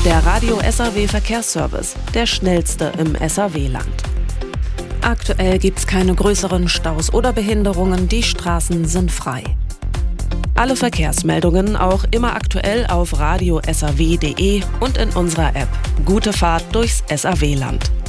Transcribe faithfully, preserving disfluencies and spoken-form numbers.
Der Radio S R W Verkehrsservice, der schnellste im S R W-Land. Aktuell gibt's keine größeren Staus oder Behinderungen, die Straßen sind frei. Alle Verkehrsmeldungen auch immer aktuell auf radio s r w punkt d e und in unserer App. Gute Fahrt durchs S R W-Land.